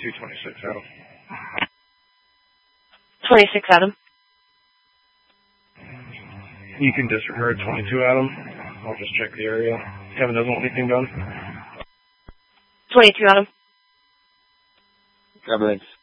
26 Adam. 26 Adam. You can disregard 22 Adam. I'll just check the area. Kevin doesn't want anything done. 22 Adam. Kevin.